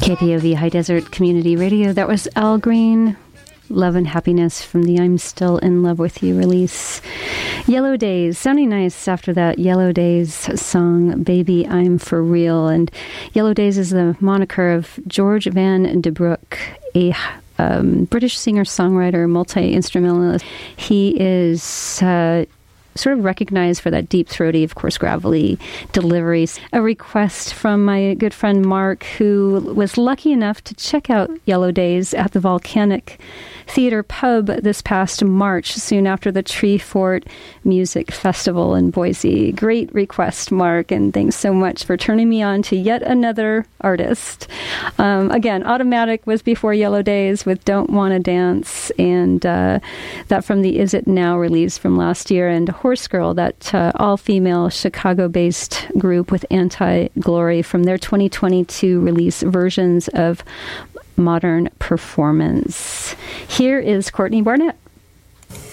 KPOV High Desert Community Radio. That was Al Green, Love and Happiness from the I'm Still in Love with You release. Yellow Days, sounding nice after that Yellow Days song, Baby, I'm For Real. And Yellow Days is the moniker of George Van de Broek, a British singer-songwriter, multi-instrumentalist. He is sort of recognized for that deep throaty, of course, gravelly deliveries. A request from my good friend Mark, who was lucky enough to check out Yellow Days at the Volcanic Theater Pub this past March, soon after the Treefort Music Festival in Boise. Great request, Mark, and thanks so much for turning me on to yet another artist. Again, Automatic was before Yellow Days with Don't Wanna Dance, and that from the Is It Now release from last year, and Horse Girl, that all-female Chicago-based group with Anti-Glory from their 2022 release, Versions of Modern Performance. Here is Courtney Barnett.